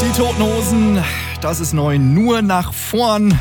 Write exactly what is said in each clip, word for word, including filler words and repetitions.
Die Toten Hosen, das ist neu, nur nach vorn.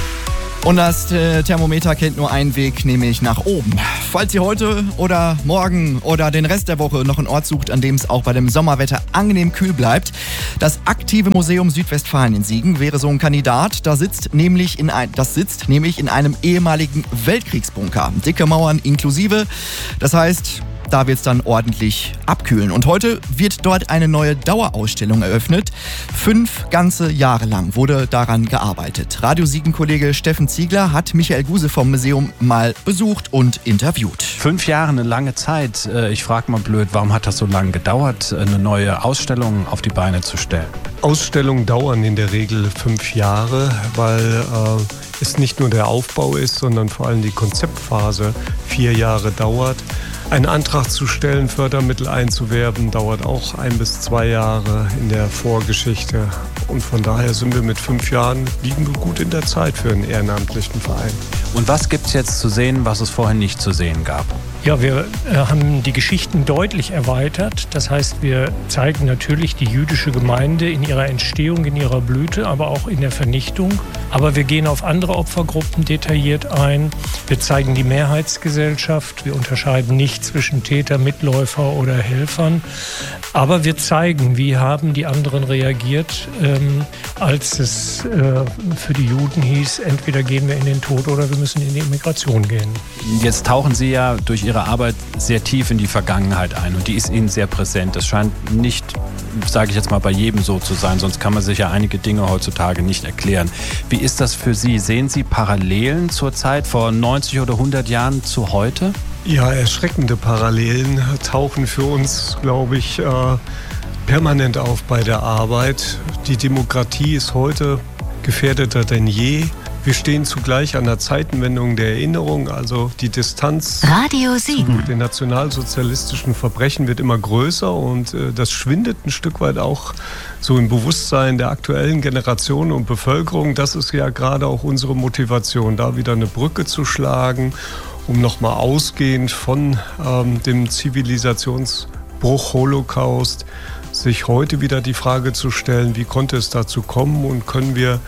Und das äh, Thermometer kennt nur einen Weg, nämlich nach oben. Falls ihr heute oder morgen oder den Rest der Woche noch einen Ort sucht, an dem es auch bei dem Sommerwetter angenehm kühl bleibt, das Aktive Museum Südwestfalen in Siegen wäre so ein Kandidat. Da sitzt nämlich in ein, das sitzt nämlich in einem ehemaligen Weltkriegsbunker. Dicke Mauern inklusive. Das heißt, da wird es dann ordentlich abkühlen. Und heute wird dort eine neue Dauerausstellung eröffnet. Fünf ganze Jahre lang wurde daran gearbeitet. Radio Siegen-Kollege Steffen Ziegler hat Michael Guse vom Museum mal besucht und interviewt. Fünf Jahre, eine lange Zeit. Ich frage mal blöd, warum hat das so lange gedauert, eine neue Ausstellung auf die Beine zu stellen? Ausstellungen dauern in der Regel fünf Jahre, weil äh, es nicht nur der Aufbau ist, sondern vor allem die Konzeptphase vier Jahre dauert. Einen Antrag zu stellen, Fördermittel einzuwerben, dauert auch ein bis zwei Jahre in der Vorgeschichte. Und von daher sind wir mit fünf Jahren, liegen wir gut in der Zeit für einen ehrenamtlichen Verein. Und was gibt es jetzt zu sehen, was es vorher nicht zu sehen gab? Ja, wir äh, haben die Geschichten deutlich erweitert. Das heißt, wir zeigen natürlich die jüdische Gemeinde in ihrer Entstehung, in ihrer Blüte, aber auch in der Vernichtung. Aber wir gehen auf andere Opfergruppen detailliert ein. Wir zeigen die Mehrheitsgesellschaft. Wir unterscheiden nicht zwischen Täter, Mitläufer oder Helfern. Aber wir zeigen, wie haben die anderen reagiert, ähm, als es äh, für die Juden hieß, entweder gehen wir in den Tod oder wir müssen in die Immigration gehen. Jetzt tauchen Sie ja durch Ihre Arbeit sehr tief in die Vergangenheit ein und die ist Ihnen sehr präsent. Das scheint nicht, sage ich jetzt mal, bei jedem so zu sein, sonst kann man sich ja einige Dinge heutzutage nicht erklären. Wie ist das für Sie? Sehen Sie Parallelen zur Zeit vor neunzig oder hundert Jahren zu heute? Ja, erschreckende Parallelen tauchen für uns, glaube ich, äh, permanent auf bei der Arbeit. Die Demokratie ist heute gefährdeter denn je. Wir stehen zugleich an der Zeitenwendung der Erinnerung, also die Distanz Radio Siegen zu den nationalsozialistischen Verbrechen wird immer größer und äh, das schwindet ein Stück weit auch so im Bewusstsein der aktuellen Generation und Bevölkerung. Das ist ja gerade auch unsere Motivation, da wieder eine Brücke zu schlagen, um nochmal ausgehend von ähm, dem Zivilisationsbruch Holocaust sich heute wieder die Frage zu stellen, wie konnte es dazu kommen und können wir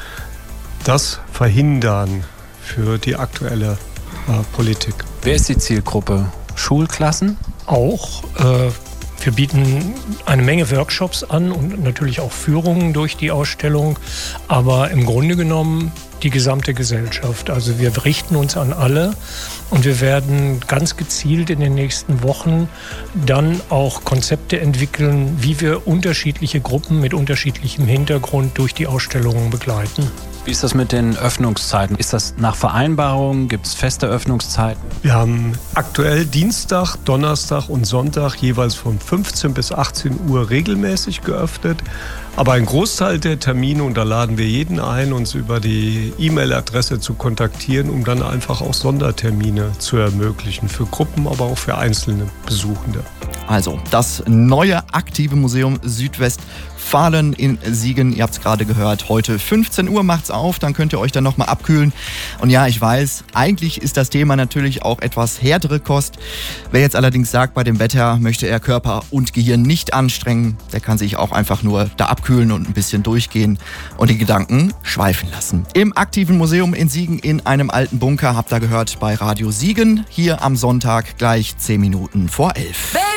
das verhindern für die aktuelle äh, Politik. Wer ist die Zielgruppe? Schulklassen? Auch. Äh, wir bieten eine Menge Workshops an und natürlich auch Führungen durch die Ausstellung. Aber im Grunde genommen die gesamte Gesellschaft. Also wir richten uns an alle und wir werden ganz gezielt in den nächsten Wochen dann auch Konzepte entwickeln, wie wir unterschiedliche Gruppen mit unterschiedlichem Hintergrund durch die Ausstellungen begleiten. Wie ist das mit den Öffnungszeiten? Ist das nach Vereinbarung? Gibt es feste Öffnungszeiten? Wir haben aktuell Dienstag, Donnerstag und Sonntag jeweils von fünfzehn bis achtzehn Uhr regelmäßig geöffnet. Aber ein Großteil der Termine, und da laden wir jeden ein, uns über die E-Mail-Adresse zu kontaktieren, um dann einfach auch Sondertermine zu ermöglichen. Für Gruppen, aber auch für einzelne Besuchende. Also, das neue Aktive Museum Südwestfalen in Siegen. Ihr habt es gerade gehört, heute fünfzehn Uhr macht's auf, dann könnt ihr euch dann nochmal abkühlen. Und ja, ich weiß, eigentlich ist das Thema natürlich auch etwas härtere Kost. Wer jetzt allerdings sagt, bei dem Wetter möchte er Körper und Gehirn nicht anstrengen, der kann sich auch einfach nur da abkühlen und ein bisschen durchgehen und die Gedanken schweifen lassen. Im Aktiven Museum in Siegen in einem alten Bunker, habt ihr gehört bei Radio Siegen, hier am Sonntag gleich zehn Minuten vor elf.